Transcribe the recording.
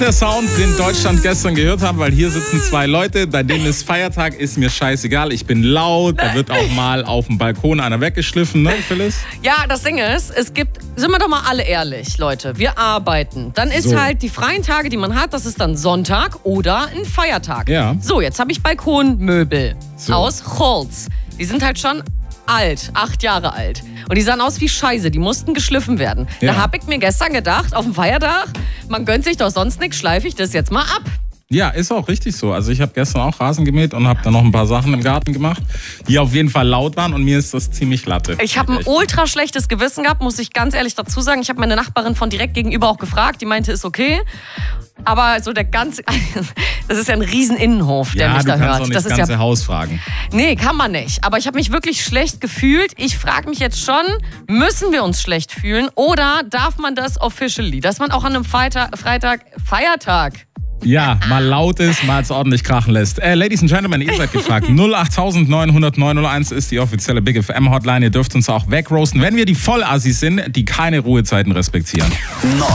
Der Sound, den Deutschland gestern gehört hat, weil hier sitzen zwei Leute, bei denen ist Feiertag, ist mir scheißegal. Ich bin laut, da wird auch mal auf dem Balkon einer weggeschliffen, ne, Phyllis? Ja, das Ding ist, es gibt, sind wir doch mal alle ehrlich, Leute, wir arbeiten. Dann ist halt die freien Tage, die man hat, das ist dann Sonntag oder ein Feiertag. Ja. So, jetzt habe ich Balkonmöbel aus Holz. Die sind halt schon alt, 8 Jahre alt. Und die sahen aus wie Scheiße, die mussten geschliffen werden. Ja. Da habe ich mir gestern gedacht, auf dem Feiertag, man gönnt sich doch sonst nichts, schleife ich das jetzt mal ab. Ja, ist auch richtig so. Also ich habe gestern auch Rasen gemäht und habe dann noch ein paar Sachen im Garten gemacht, die auf jeden Fall laut waren und mir ist das ziemlich Latte. Ich habe ein ultra schlechtes Gewissen gehabt, muss ich ganz ehrlich dazu sagen. Ich habe meine Nachbarin von direkt gegenüber auch gefragt, die meinte, ist okay. Aber so der ganze, das ist ja ein riesen Innenhof, der mich da hört. Ja, du kannst auch nicht das das ganze Haus fragen. Nee, kann man nicht. Aber ich habe mich wirklich schlecht gefühlt. Ich frage mich jetzt schon, müssen wir uns schlecht fühlen oder darf man das officially? Dass man auch an einem Feiertag Ja, mal laut ist, mal es ordentlich krachen lässt. Ladies and Gentlemen, ihr seid gefragt. 08900 901 ist die offizielle Big FM Hotline. Ihr dürft uns auch wegroasten, wenn wir die Vollassis sind, die keine Ruhezeiten respektieren.